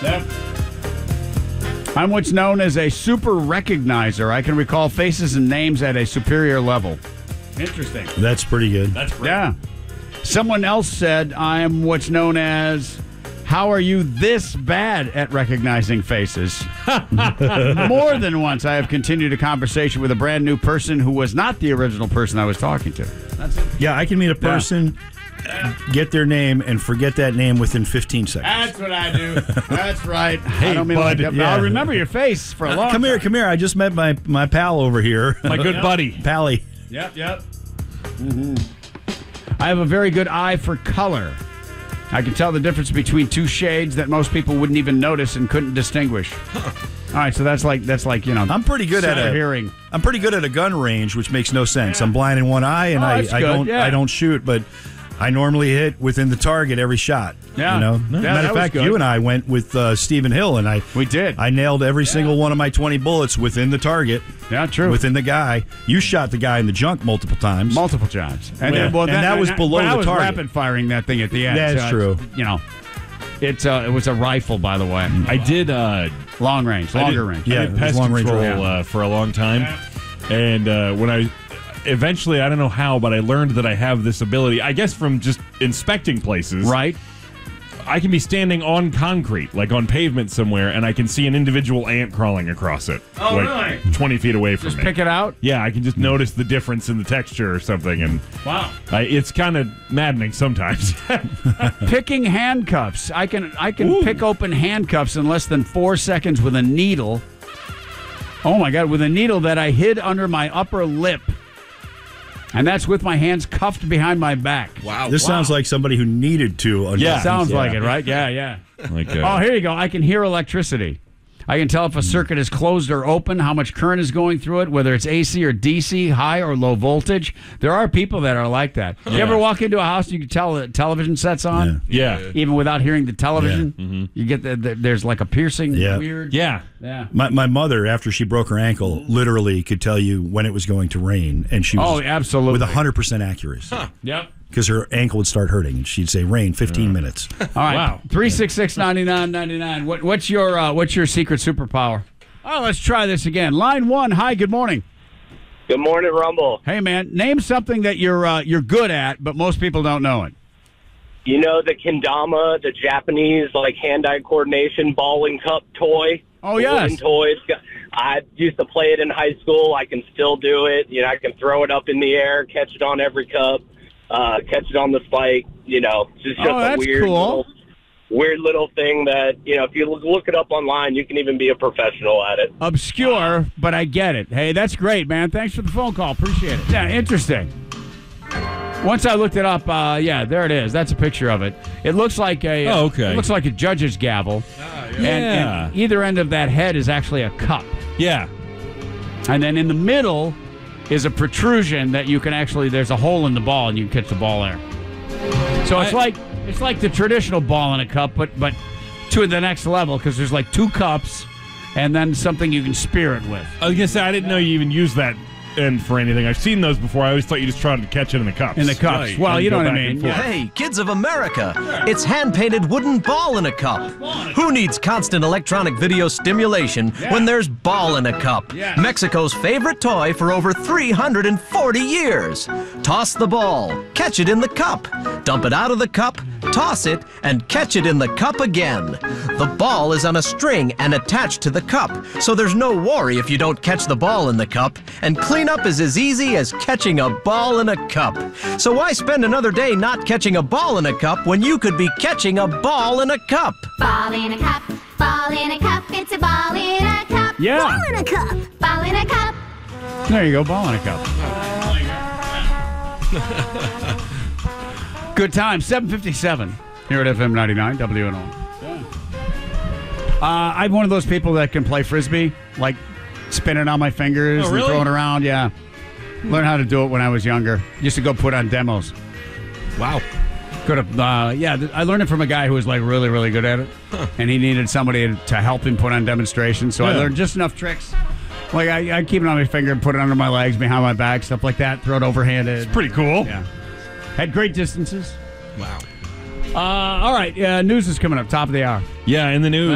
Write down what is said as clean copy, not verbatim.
Yep. I'm what's known as a super recognizer. I can recall faces and names at a superior level. Interesting. That's pretty good. That's great. Yeah. Someone else said, I'm what's known as, how are you this bad at recognizing faces? More than once, I have continued a conversation with a brand new person who was not the original person I was talking to. That's it. Yeah, I can meet a person, get their name, and forget that name within 15 seconds. That's what I do. That's right. Hey, I don't mean bud. like that, but Yeah. I'll remember your face for a long Come time. here. I just met my pal over here. My good buddy. Pally. Yep. Mm-hmm. I have a very good eye for color. I can tell the difference between two shades that most people wouldn't even notice and couldn't distinguish. All right, so that's like I'm pretty good at hearing. I'm pretty good at a gun range, which makes no sense. Yeah. I'm blind in one eye, and that's good. I don't shoot, but I normally hit within the target every shot. Yeah. You know? Yeah, Matter of fact, you and I went with Stephen Hill, and we did. I nailed every single one of my 20 bullets within the target. Yeah, true. Within the guy. You shot the guy in the junk multiple times. Multiple times. And, Yeah. That was below I the was target. rapid firing that thing at the end. That's true. You know, it was a rifle, by the way. I did long range, longer range. Yeah, I it did was pest long range control for a long time, and when I eventually, I don't know how, but I learned that I have this ability. I guess from just inspecting places, Right. I can be standing on concrete, like on pavement somewhere, and I can see an individual ant crawling across it. Oh, like really? 20 feet away from Just me. pick it out? Yeah, I can just notice the difference in the texture or something, and Wow. it's kind of maddening sometimes. Picking handcuffs. I can pick open handcuffs in less than 4 seconds with a needle. Oh, my God, with a needle that I hid under my upper lip. And that's with my hands cuffed behind my back. Wow. This sounds like somebody who needed to. Yeah. Sounds like it, right? Yeah. like, Oh, here you go. I can hear electricity. I can tell if a circuit is closed or open, how much current is going through it, whether it's AC or DC, high or low voltage. There are people that are like that. You ever walk into a house and you can tell the television set's on? yeah. Even without hearing the television? You get there's like a piercing, weird. Yeah. My mother, after she broke her ankle, literally could tell you when it was going to rain, and she was absolutely. with 100% accuracy. Yep. Because her ankle would start hurting, and she'd say, rain, 15 minutes. All right. Wow. 366-9999. What's your secret superpower? Oh, let's try this again. Line 1. Hi, good morning. Good morning, Rumble. Hey, man, name something that you're good at, but most people don't know it. You know the kendama, the Japanese hand-eye coordination ball and cup toy? Oh, yes. Wooden toys. I used to play it in high school. I can still do it. I can throw it up in the air, catch it on every cup, catch it on the spike. It's just a that's weird little thing that, if you look it up online, you can even be a professional at it. Obscure, but I get it. Hey, that's great, man. Thanks for the phone call. Appreciate it. Yeah, interesting. Once I looked it up, there it is. That's a picture of it. It looks like a okay. It looks like a judge's gavel. And either end of that head is actually a cup. Yeah. And then in the middle is a protrusion that you can actually, there's a hole in the ball and you can catch the ball there. So it's like the traditional ball in a cup, but to the next level because there's like two cups and then something you can spear it with. I was going to say, I didn't know you even used that end for anything. I've seen those before. I always thought you just tried to catch it in the cups. In the cups. Right. Well, And you know go what I back mean. and forth. Hey, kids of America, it's hand-painted wooden ball in a cup. Who needs constant electronic video stimulation when there's ball in a cup? Yeah. Mexico's favorite toy for over 340 years. Toss the ball, catch it in the cup, dump it out of the cup, toss it, and catch it in the cup again. The ball is on a string and attached to the cup, so there's no worry if you don't catch the ball in the cup, and cleanup is as easy as catching a ball in a cup. So why spend another day not catching a ball in a cup when you could be catching a ball in a cup? Ball in a cup, ball in a cup, it's a ball in a cup. Yeah. Ball in a cup, ball in a cup. There you go, ball in a cup. Good time, 7:57 here at FM 99 WNO. I'm one of those people that can play Frisbee, like spinning on my fingers and throwing around. Yeah. Learned how to do it when I was younger. Used to go put on demos. Wow. I learned it from a guy who was like really, really good at it. And he needed somebody to help him put on demonstrations. So I learned just enough tricks. Like I keep it on my finger and put it under my legs, behind my back, stuff like that. Throw it overhanded. It's pretty cool. Yeah. Had great distances. Wow. All right. News is coming up, top of the hour. Yeah, in the news.